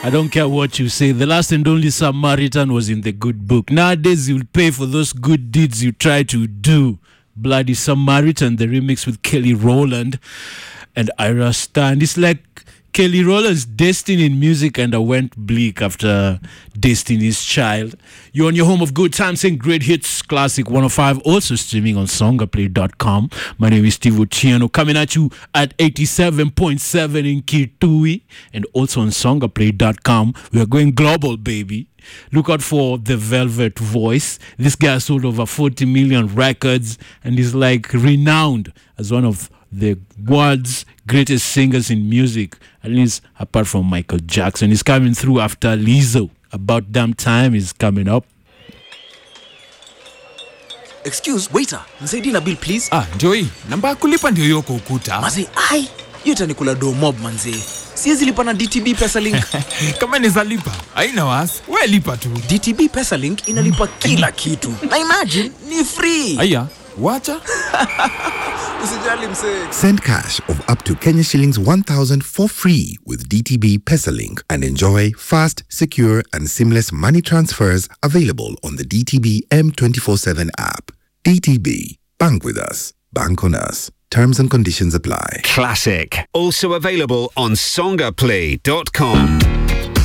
I don't care what you say. The last and only Samaritan was in the good book. Nowadays, you'll pay for those good deeds you try to do. Bloody Samaritan, the remix with Kelly Rowland and Ira Stan. It's like Kelly Rowland's Destiny in music and I went bleak after Destiny's Child. You're on your home of good times and great hits, Classic 105, also streaming on songaplay.com. My name is Steve Ochiano, coming at you at 87.7 in Kitui and also on songaplay.com. We are going global, baby. Look out for The Velvet Voice. This guy sold over 40 million records and is like renowned as one of the world's greatest singers in music, at least apart from Michael Jackson. He's coming through after Lizzo. About Damn Time is coming up. Excuse, waiter. Nisaidie na bill please. Joey, namba ya kulipa ndio hiyo kwa ukuta. Manze, ai, hiyo itanikula do mob manze. Siwezi lipa na DTB PesaLink. Kama nizalipa, haina wasi. Wewe lipa tu. DTB PesaLink inalipa kila kitu. Na imagine ni free. Aya, wacha. Usijali mse. Send cash of up to Kenya shillings 1,000 for free with DTB PesaLink and enjoy fast, secure and seamless money transfers available on the DTB M24/7 app. DTB, bank with us, bank on us. Terms and conditions apply. Classic. Also available on songaplay.com.